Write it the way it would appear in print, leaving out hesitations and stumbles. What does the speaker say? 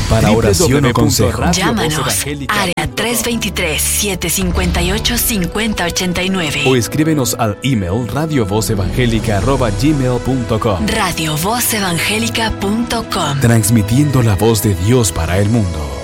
Para oración o consejo. Llámanos, área 323-758-5089. O escríbenos al email radiovozevangelica@gmail.com. radiovozevangelica.com. Transmitiendo la voz de Dios para el mundo.